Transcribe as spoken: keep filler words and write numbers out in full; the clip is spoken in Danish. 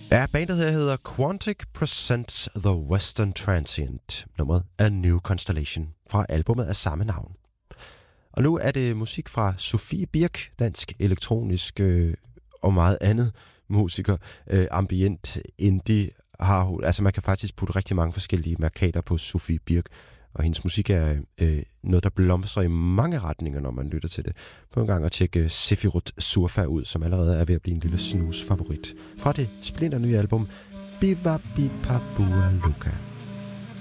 Ja, bandet her hedder Quantic Presents The Western Transient. Nummeret er New Constellation fra albumet af samme navn. Og nu er det musik fra Sofie Birk, dansk elektronisk øh, og meget andet musiker. Øh, ambient, indie, har hun, altså man kan faktisk putte rigtig mange forskellige markader på Sofie Birk. Og hendes musik er øh, noget, der blomstrer i mange retninger, når man lytter til det. På en gang at tjekke Sefirot Surfa ud, som allerede er ved at blive en lille snus favorit. Fra det splinter nye album, Biva Bipa Bua Luka.